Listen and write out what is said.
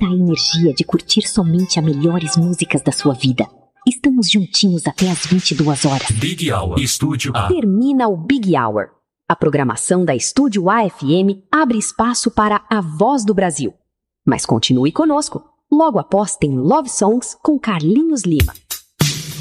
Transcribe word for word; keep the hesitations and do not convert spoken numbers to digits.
a energia de curtir somente as melhores músicas da sua vida. Estamos juntinhos até às vinte e duas horas. Big Hour, Estúdio A. Termina o Big Hour. A programação da Estúdio A F M abre espaço para a voz do Brasil. Mas continue conosco. Logo após tem Love Songs com Carlinhos Lima.